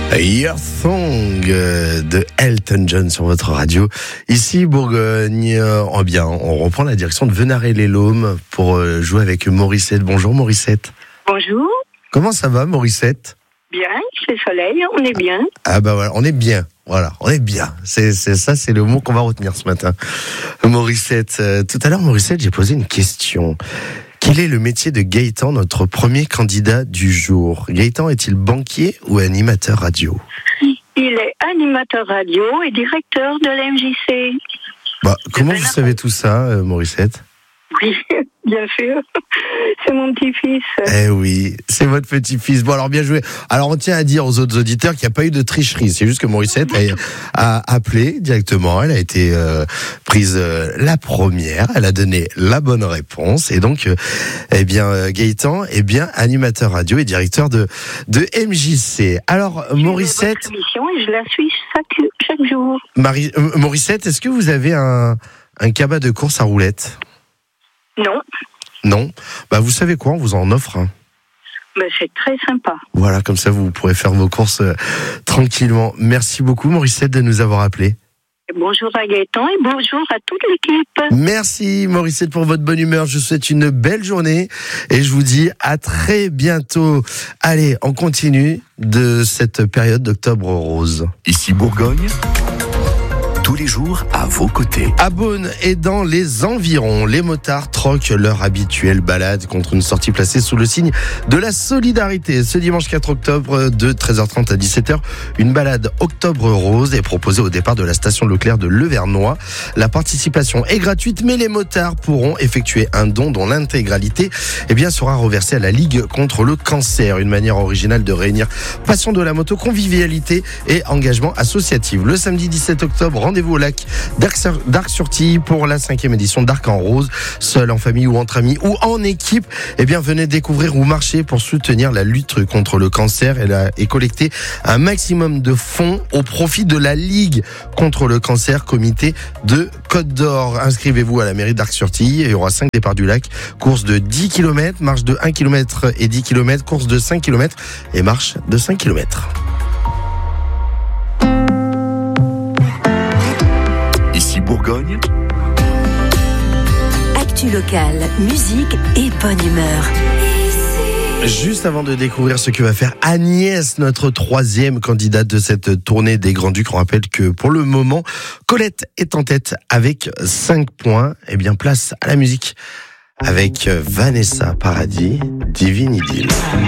Your Song de Elton John sur votre radio. Ici, Bourgogne, on reprend la direction de Venarey-les-Laumes pour jouer avec Morissette. Bonjour Morissette. Bonjour. Comment ça va Morissette? Bien, c'est soleil, on est bien. Ah bah voilà, on est bien. Voilà, on est bien. C'est ça, c'est le mot qu'on va retenir ce matin. Morissette, tout à l'heure Morissette, j'ai posé une question. Quel est le métier de Gaëtan, notre premier candidat du jour? Gaëtan est-il banquier ou animateur radio? Il est animateur radio et directeur de la MJC. Comment vous savez tout ça, Morissette? Oui, bien sûr. C'est mon petit-fils. Eh oui, c'est votre petit-fils. Bon, alors bien joué. Alors on tient à dire aux autres auditeurs qu'il n'y a pas eu de tricherie. C'est juste que Morissette a appelé directement. Elle a été prise la première. Elle a donné la bonne réponse. Et donc, Gaëtan est bien animateur radio et directeur de MJC. Alors, Morissette... Votre émission et je la suis chaque jour. Morissette, est-ce que vous avez un cabas de course à roulettes? Non. Non. Vous savez quoi, on vous en offre un. C'est très sympa. Voilà, comme ça vous pourrez faire vos courses tranquillement. Merci beaucoup Morissette de nous avoir appelés. Bonjour à Gaëtan et bonjour à toute l'équipe. Merci Morissette pour votre bonne humeur. Je vous souhaite une belle journée et je vous dis à très bientôt. Allez, on continue de cette période d'Octobre Rose. Ici Bourgogne, tous les jours à vos côtés. À Beaune et dans les environs, les motards troquent leur habituelle balade contre une sortie placée sous le signe de la solidarité. Ce dimanche 4 octobre de 13h30 à 17h, une balade Octobre Rose est proposée au départ de la station Leclerc de Levernois. La participation est gratuite, mais les motards pourront effectuer un don dont l'intégralité sera reversée à la Ligue contre le cancer. Une manière originale de réunir passion de la moto, convivialité et engagement associatif. Le samedi 17 octobre, rendez-vous au lac d'Arc-sur-Tille pour la 5e édition d'Arc en Rose. Seul, en famille ou entre amis ou en équipe, venez découvrir ou marcher pour soutenir la lutte contre le cancer et collecter un maximum de fonds au profit de la Ligue contre le cancer, comité de Côte d'Or. Inscrivez-vous à la mairie d'Arc-sur-Tille. Il y aura 5 départs du lac, course de 10 km, marche de 1 km et 10 km, course de 5 km et marche de 5 km. Ici Bourgogne, actu locale, musique et bonne humeur. Juste avant de découvrir ce que va faire Agnès, notre 3e candidate de cette tournée des Grands Ducs, on rappelle que pour le moment, Colette est en tête avec 5 points. Place à la musique avec Vanessa Paradis, Divine Idylle.